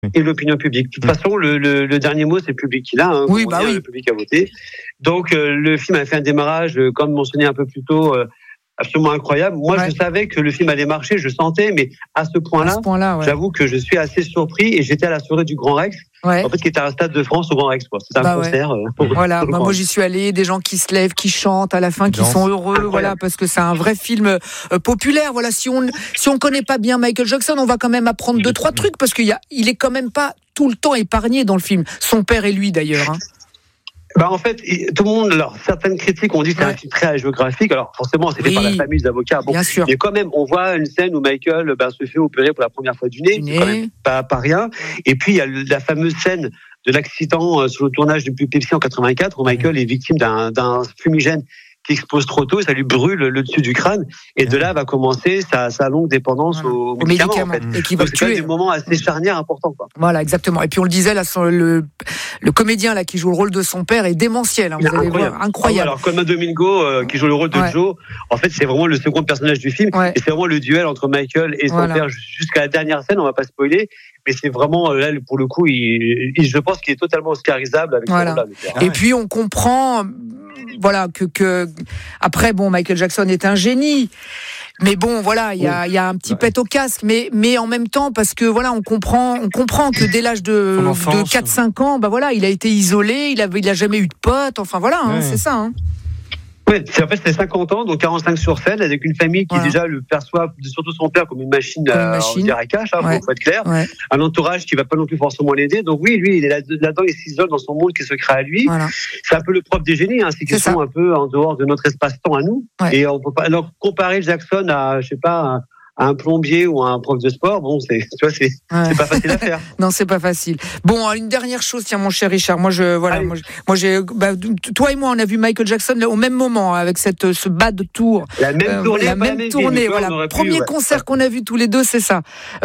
et l'opinion publique. De toute façon, le dernier mot, c'est le public qui l'a. Hein, oui, le public a voté. Donc, le film a fait un démarrage, comme mentionné un peu plus tôt, absolument incroyable. Moi, je savais que le film allait marcher, je sentais, mais à ce point-là, j'avoue que je suis assez surpris et j'étais à la soirée du Grand Rex. En fait, qui était un stade de France au Grand Rex, quoi. C'était un concert. Voilà. Moi, j'y suis allée, des gens qui se lèvent, qui chantent à la fin, qui sont heureux, voilà, parce que c'est un vrai film populaire. Voilà, si on connaît pas bien Michael Jackson, on va quand même apprendre 2-3 trucs, parce qu'il est quand même pas tout le temps épargné dans le film. Son père et lui, d'ailleurs. Hein. En fait, tout le monde, alors certaines critiques ont dit que c'est un film très géographique. Alors forcément, c'est fait par la famille d'avocats. Bon, bien sûr. Mais quand même, on voit une scène où Michael se fait opérer pour la première fois du nez. C'est quand même pas rien. Et puis il y a la fameuse scène de l'accident sur le tournage du Pepsi en 84 où Michael est victime d'un fumigène qui explose trop tôt, ça lui brûle le dessus du crâne, et de là va commencer sa longue dépendance aux médicaments. En fait. Et qui va le tuer. C'est des moments assez charnières importants, quoi. Voilà, exactement. Et puis on le disait, là, le comédien là qui joue le rôle de son père est démentiel. Hein, vous allez voir, incroyable. Alors Colman Domingo, qui joue le rôle de Joe, en fait, c'est vraiment le second personnage du film, et c'est vraiment le duel entre Michael et son père jusqu'à la dernière scène. On va pas spoiler. Mais c'est vraiment, là, pour le coup, je pense qu'il est totalement oscarisable avec ce rôle-là. Et puis, on comprend, voilà, que après, Michael Jackson est un génie. Mais bon, voilà, il y a un petit pet au casque, mais en même temps, parce que voilà, on comprend que dès l'âge de 4-5 ans, voilà, il a été isolé, il a jamais eu de potes, enfin voilà, c'est ça, hein. Oui, en fait, c'était 50 ans, donc 45 sur scène, avec une famille qui déjà le perçoit, surtout son père, comme une machine à cash, faut être clair. Un entourage qui va pas non plus forcément l'aider. Donc oui, lui, il est là-dedans, il s'isole dans son monde qui se crée à lui. Voilà. C'est un peu le propre des génies, c'est qu'ils sont un peu en dehors de notre espace-temps à nous. Et on peut pas comparer Jackson à, je sais pas, un plombier ou un prof de sport, c'est pas facile à faire. Non, c'est pas facile. Bon, une dernière chose, tiens, mon cher Richard, moi j'ai, toi et moi, on a vu Michael Jackson au même moment avec ce bad tour. La même tournée, voilà. Premier concert qu'on a vu tous les deux, c'est ça.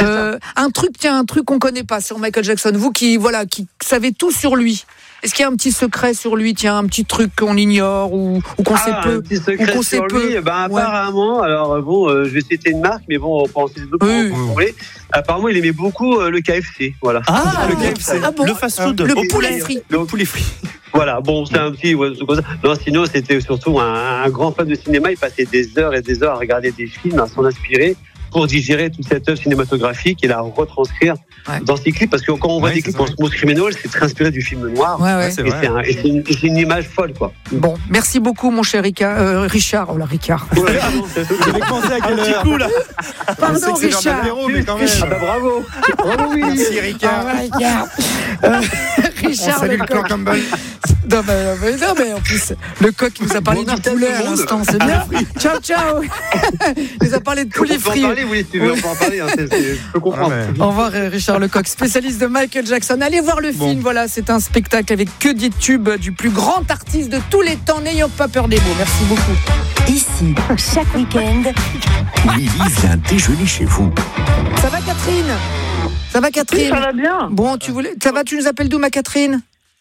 Un truc qu'on connaît pas sur Michael Jackson. Vous qui savez tout sur lui. Est-ce qu'il y a un petit secret sur lui, un petit truc qu'on ignore ou qu'on sait peu, un petit secret sur lui, apparemment, alors je vais citer une marque, mais on peut en citer d'autres si vous voulez. Apparemment, il aimait beaucoup le KFC, voilà. Le KFC, le fast-food, le poulet frit. Le poulet frit. Voilà, c'est un petit... Non, sinon, c'était surtout un grand fan de cinéma. Il passait des heures et des heures à regarder des films, à s'en inspirer pour digérer toute cette œuvre cinématographique et la retranscrire dans ses clips, parce que quand on voit des clips en Smooth Criminal, c'est très inspiré du film noir. C'est une image folle, quoi. Bon, merci beaucoup, mon cher Richard. Oh là, Ricard. J'avais pensé à quelle heure. Coup, là. Pardon, Richard. Mais quand même. Bravo. Oui. Merci, Ricard. Richard, salut le coq Campbell. Non, mais en plus, le coq nous a parlé du poulet à l'instant, c'est bien. Ciao. Il nous a parlé de poulet frit. On peut en parler, je peux comprendre. Au revoir, Richard Lecoq, spécialiste de Michael Jackson. Allez voir le film, voilà, c'est un spectacle avec que des tubes du plus grand artiste de tous les temps. N'ayons pas peur des mots. Merci beaucoup. Ici, chaque week-end, Lily vient déjeuner chez vous. Ça va, Catherine ? Oui, ça va bien. Bon, tu nous appelles d'où, ma Catherine ?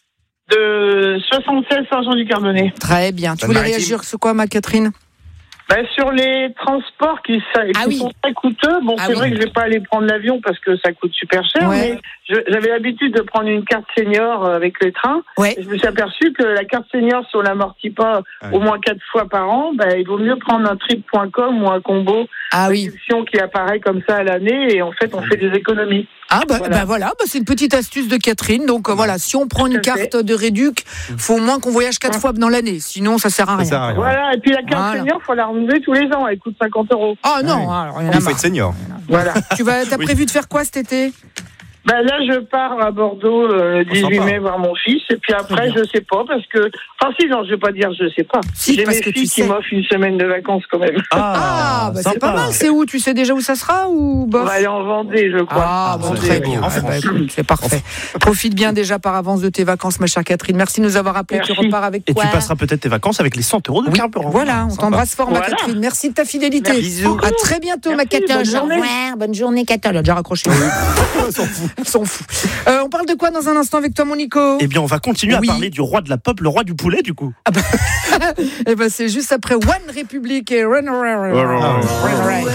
De 76 Saint-Jean-du-Carbonnet. Très bien. Tu voulais réagir sur quoi, ma Catherine ? Sur les transports qui sont très coûteux. C'est vrai que je vais pas aller prendre l'avion parce que ça coûte super cher, mais j'avais l'habitude de prendre une carte senior avec les trains. Et je me suis aperçu que la carte senior, si on l'amortit pas au moins 4 fois par an, il vaut mieux prendre un trip.com ou un combo réduction qui apparaît comme ça à l'année, et en fait on fait des économies. Voilà, c'est une petite astuce de Catherine. Donc voilà, si on prend une carte de réduc, faut au moins qu'on voyage 4 fois dans l'année, sinon ça sert à rien. Voilà, et puis la carte senior, faut la renouveler tous les ans, elle coûte 50 €. Ah non, alors il y en a marre. Il faut être senior. Voilà. T'as prévu de faire quoi cet été ? Là, je pars à Bordeaux le 18 mai voir mon fils, et puis après, je sais pas, parce que... je vais pas dire je sais pas. J'ai mes filles qui m'offrent une semaine de vacances quand même. C'est pas mal. C'est où ? Tu sais déjà où ça sera ou bof ? On va aller en Vendée, je crois. Très bien. Écoute, c'est parfait. Profite bien déjà par avance de tes vacances, ma chère Catherine. Merci de nous avoir appelés. Tu repars avec quoi ? Et tu passeras peut-être tes vacances avec les 100 € de carburant. Voilà, on t'embrasse fort, ma Catherine. Merci de ta fidélité. Bisous. À très bientôt, ma Catherine. Bonne journée, Catherine. Elle a déjà raccroché. S'en fout. On parle de quoi dans un instant avec toi, mon Nico ? Eh bien, on va continuer à parler du roi de la pop, le roi du poulet, du coup. C'est juste après One Republic et Run Away.